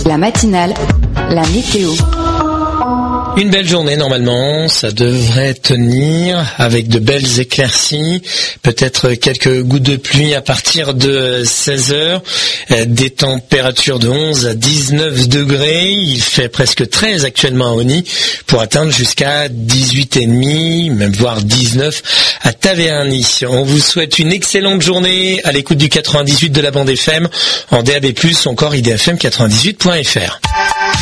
La matinale, la météo. Une belle journée normalement, ça devrait tenir avec de belles éclaircies, peut-être quelques gouttes de pluie à partir de 16h, des températures de 11 à 19 degrés, il fait presque 13 actuellement à Osny pour atteindre jusqu'à 18,5, même voire 19 à Taverny. On vous souhaite une excellente journée à l'écoute du 98 de la bande FM, en DAB+, encore idfm98.fr.